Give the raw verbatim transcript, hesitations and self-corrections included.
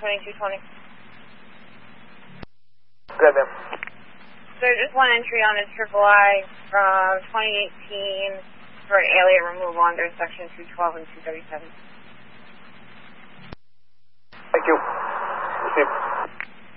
twenty-two twenty. Good, ma'am. So just one entry on a triple I from twenty eighteen for an alien removal under section two twelve and two thirty-seven.